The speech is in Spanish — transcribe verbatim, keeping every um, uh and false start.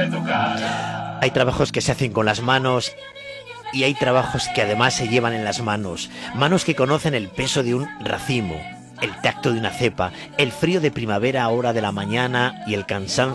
Hay trabajos que se hacen con las manos y hay trabajos que además se llevan en las manos. Manos que conocen el peso de un racimo, el tacto de una cepa, el frío de primavera a hora de la mañana y el cansancio